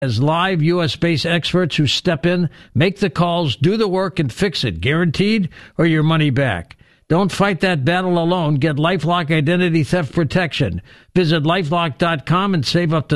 As live U.S.-based experts who step in, make the calls, do the work, and fix it, guaranteed, or your money back. Don't fight that battle alone. Get LifeLock Identity Theft Protection. Visit LifeLock.com and save up to